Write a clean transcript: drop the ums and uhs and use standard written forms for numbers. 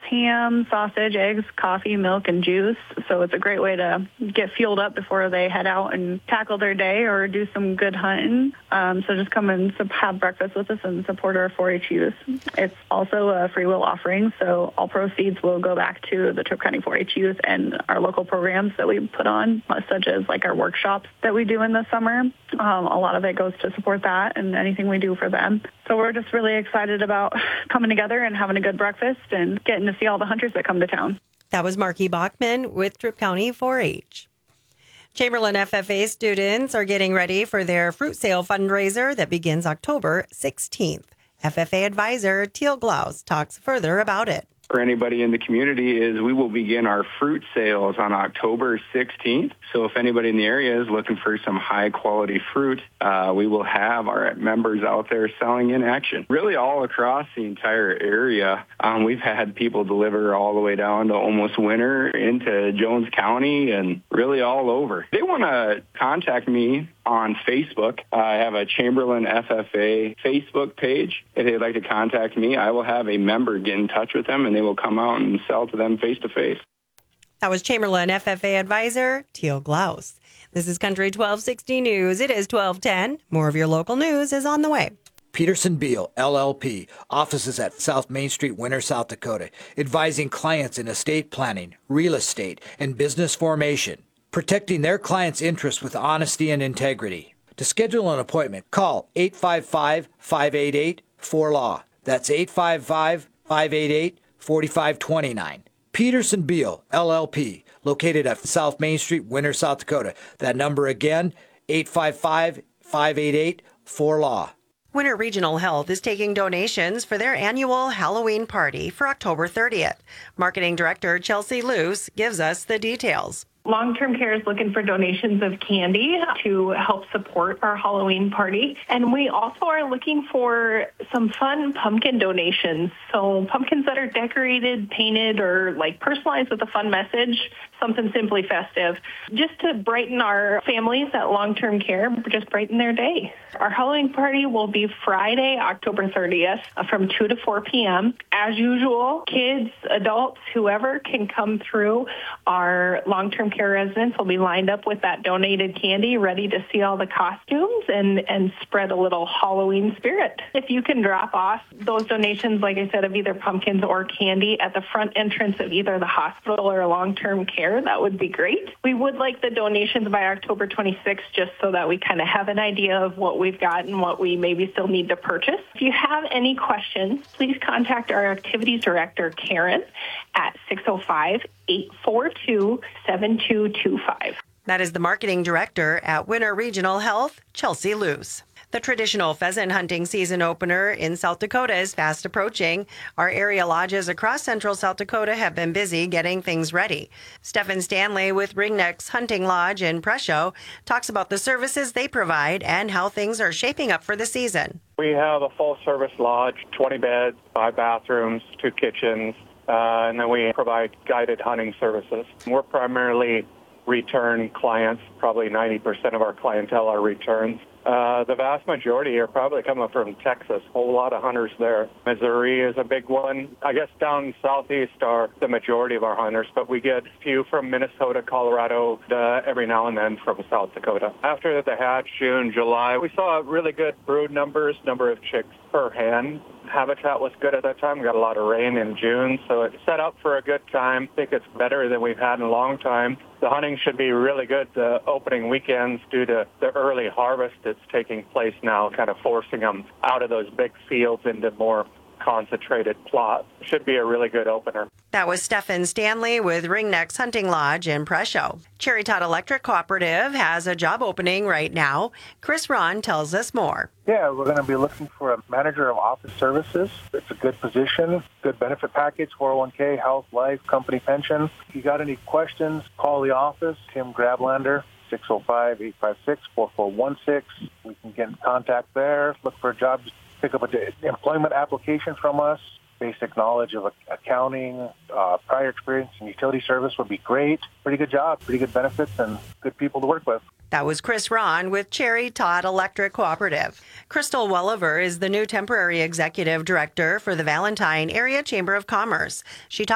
ham, sausage, eggs, coffee, milk, and juice. So it's a great way to get fueled up before they head out and tackle their day or do some good hunting. So just come and have breakfast with us and support our 4-H youth. It's also a free will offering, so all proceeds will go back to the Tripp County 4-H youth and our local programs that we put on, such as like our workshops that we do in the summer. A lot of it goes to support that and anything we do for them. So we're just really excited about coming together and having a good breakfast and getting to see all the hunters that come to town. That was Marky Bachman with Tripp County 4-H. Chamberlain FFA students are getting ready for their fruit sale fundraiser that begins October 16th. FFA advisor Teal Glaus talks further about it. For anybody in the community is we will begin our fruit sales on October 16th. So if anybody in the area is looking for some high quality fruit, we will have our members out there selling in action. Really all across the entire area. We've had people deliver all the way down to almost Winter into Jones County and really all over. They want to contact me on Facebook. I have a Chamberlain FFA Facebook page. If they'd like to contact me, I will have a member get in touch with them and they will come out and sell to them face to face. That was Chamberlain FFA advisor Teal Glaus. This is Country 1260 News. It is 12:10. More of your local news is on the way. Peterson Beal, LLP, offices at South Main Street, Winter, South Dakota, advising clients in estate planning, real estate, and business formation, protecting their clients' interests with honesty and integrity. To schedule an appointment, call 855-588-4LAW. That's 855-588-4529. Peterson Beal, LLP, located at South Main Street, Winter, South Dakota. That number again, 855-588-4LAW. Winter Regional Health is taking donations for their annual Halloween party for October 30th. Marketing Director Chelsea Luce gives us the details. Long-Term Care is looking for donations of candy to help support our Halloween party. And we also are looking for some fun pumpkin donations. So pumpkins that are decorated, painted, or like personalized with a fun message, something simply festive, just to brighten our families at Long-Term Care, just brighten their day. Our Halloween party will be Friday, October 30th from 2 to 4 p.m. As usual, kids, adults, whoever can come through. Our Long-Term Care residents will be lined up with that donated candy, ready to see all the costumes and spread a little Halloween spirit. If you can drop off those donations, like I said, of either pumpkins or candy at the front entrance of either the hospital or Long-Term Care, that would be great. We would like the donations by October 26th, just so that we kind of have an idea of what we've got and what we maybe still need to purchase. If you have any questions, please contact our activities director, Karen, at 605-842-7225. That is the marketing director at Winter Regional Health, Chelsea Luce. The traditional pheasant hunting season opener in South Dakota is fast approaching. Our area lodges across central South Dakota have been busy getting things ready. Stephen Stanley with Ringnecks Hunting Lodge in Presho talks about the services they provide and how things are shaping up for the season. We have a full-service lodge, 20 beds, 5 bathrooms, 2 kitchens, and then we provide guided hunting services. We're primarily return clients. Probably 90% of our clientele are returns. The vast majority are probably coming from Texas. A whole lot of hunters there. Missouri is a big one. I guess down southeast are the majority of our hunters, but we get a few from Minnesota, Colorado, every now and then from South Dakota. After the hatch, June, July, we saw really good brood numbers, number of chicks per hen. Habitat was good at that time. We got a lot of rain in June, so it set up for a good time. I think it's better than we've had in a long time. The hunting should be really good the opening weekends due to the early harvest that's taking place now, kind of forcing them out of those big fields into more concentrated plots. Should be a really good opener. That was Stephen Stanley with Ringnecks Hunting Lodge in Presho. Cherry Todd Electric Cooperative has a job opening right now. Chris Ron tells us more. Yeah, we're going to be looking for a manager of office services. It's a good position, good benefit package, 401k, health, life, company pension. If you got any questions, call the office, Tim Grablander, 605-856-4416. We can get in contact there, look for a job, pick up an employment application from us. Basic knowledge of accounting, prior experience in utility service would be great. Pretty good job, pretty good benefits, and good people to work with. That was Chris Ron with Cherry Todd Electric Cooperative. Crystal Welliver is the new temporary executive director for the Valentine Area Chamber of Commerce. She